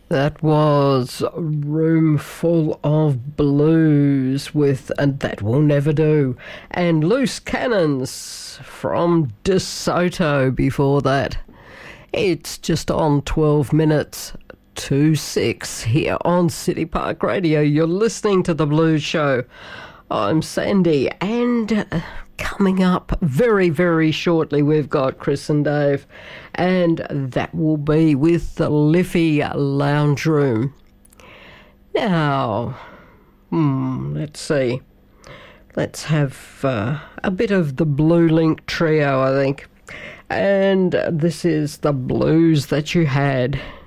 That was Room Full of Blues with And That Will Never Do, and Loose Cannons from DeSoto before that. It's just on 12 minutes to 6 here on City Park Radio. You're listening to The Blues Show. I'm Sandy, and coming up very, very shortly, we've got Chris and Dave, and that will be with the Liffey Lounge Room. Now, let's see. Let's have a bit of the Blue Link Trio, I think. And this is The Blues That You Had.